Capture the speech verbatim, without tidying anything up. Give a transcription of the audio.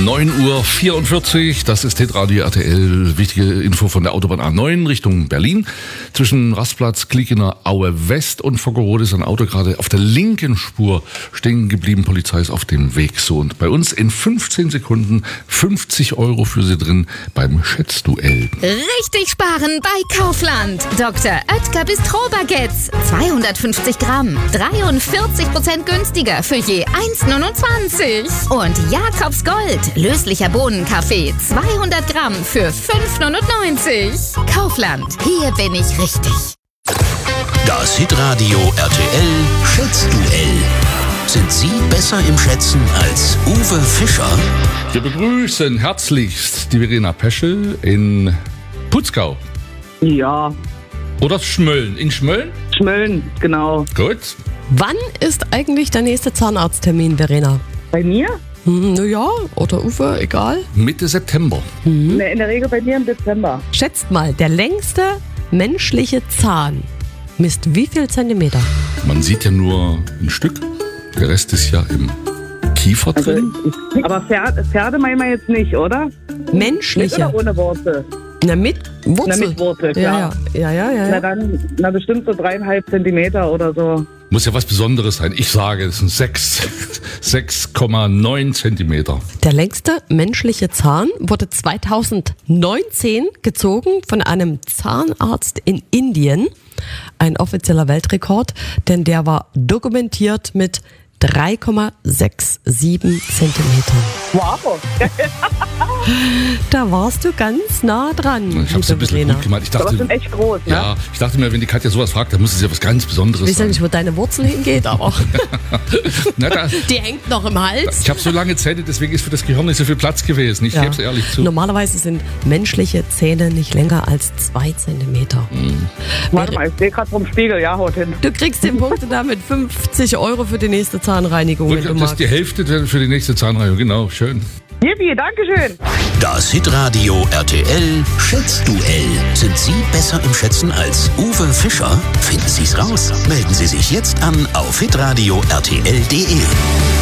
neun Uhr vierundvierzig, das ist Hitradio R T L. Wichtige Info von der Autobahn A neun Richtung Berlin. Zwischen Rastplatz Kliekener Aue West und Vockerode ist ein Auto gerade auf der linken Spur stehen geblieben. Polizei ist auf dem Weg. So, und bei uns in fünfzehn Sekunden fünfzig Euro für Sie drin beim Schätzduell. Richtig sparen bei Kaufland. Doktor Oetker Bistro-Baguettes. zweihundertfünfzig Gramm. dreiundvierzig Prozent günstiger für je eins Komma neunundzwanzig. Und Jakobs Gold. Löslicher Bohnenkaffee. zweihundert Gramm für fünf Komma neunundneunzig. Kaufland. Hier bin ich richtig. Das Hitradio R T L Schätzduell. Sind Sie besser im Schätzen als Uwe Fischer? Wir begrüßen herzlichst die Verena Peschel in Putzgau. Ja, Oder Schmölln. In Schmölln? Schmölln, genau. Gut. Wann ist eigentlich der nächste Zahnarzttermin, Verena? Bei mir? Hm, na ja, oder Uwe, egal. Mitte September. Ne, in der Regel bei mir im Dezember. Schätzt mal, der längste menschliche Zahn misst wie viel Zentimeter? Man sieht ja nur ein Stück. Der Rest ist ja im Kiefer Also, drin. ich, aber Pferde, Pferde meinen wir jetzt nicht, oder? Mit Menschliche. oder ohne Worte? Na, mit Wurzel. Na, mit Wurzel, ja, klar. ja, ja, ja, ja. Na ja. dann, na bestimmt so dreieinhalb Zentimeter oder so. Muss ja was Besonderes sein. Ich sage, es sind sechs, sechs Komma neun Zentimeter. Der längste menschliche Zahn wurde zweitausendneunzehn gezogen von einem Zahnarzt in Indien. Ein offizieller Weltrekord, denn der war dokumentiert mit drei Komma siebenundsechzig Zentimetern. Wow! Da warst du ganz nah dran. Ich habe es ein liebe bisschen Verena. gut gemacht. Ich Aber dachte, sind echt groß, ne? ja, ich dachte mir, wenn die Katja sowas fragt, dann muss es ja was ganz Besonderes Ich weiß ja sein. nicht, wo deine Wurzel hingeht, aber Na, da, die hängt noch im Hals. ich habe so lange Zähne, deswegen ist für das Gehirn nicht so viel Platz gewesen. Ich Ja. gebe es ehrlich zu. Normalerweise sind menschliche Zähne nicht länger als zwei Zentimeter. Warte mal, ich sehe gerade vom Spiegel, ja, haut hin. Du kriegst den Punkt und damit fünfzig Euro für die nächste Zahnreinigung, wenn du Das magst. ist die Hälfte für die nächste Zahnreinigung. Genau, schön. Yippie, Dankeschön. Das Hitradio R T L Schätzduell. Sind Sie besser im Schätzen als Uwe Fischer? Finden Sie's raus. Melden Sie sich jetzt an auf hitradio r t l punkt d e.